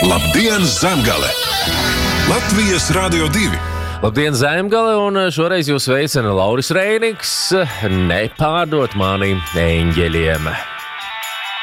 Labdien, Zemgale! Latvijas Radio 2. Labdien, Zemgale, un šoreiz jūs sveicina Lauris Reiniks, nepārdot mani eņģeļiem.